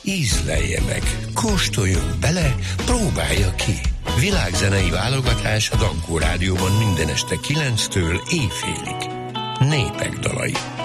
ízlelje meg, kóstoljon bele, próbálja ki. Világzenei válogatás a Dankó Rádióban minden este 9-től éjfélig. Népek dalai.